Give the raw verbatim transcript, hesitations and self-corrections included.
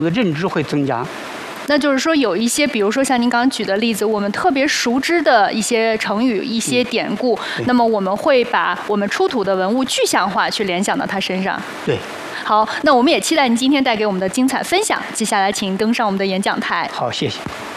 认知会增加。 那就是说，有一些，比如说像您刚刚举的例子，我们特别熟知的一些成语、一些典故， 嗯、 那么我们会把我们出土的文物具象化，去联想到它身上。 对。 好，那我们也期待您今天带给我们的精彩分享。接下来，请登上我们的演讲台。 好，谢谢。